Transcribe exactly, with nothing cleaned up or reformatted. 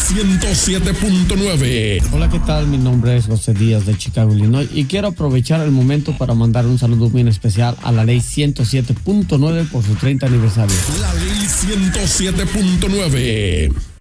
ciento siete punto nueve. Hola, ¿qué tal? Mi nombre es José Díaz de Chicago, Illinois, y quiero aprovechar el momento para mandar un saludo muy especial a la ley ciento siete punto nueve por su treinta aniversario. La ley ciento siete punto nueve.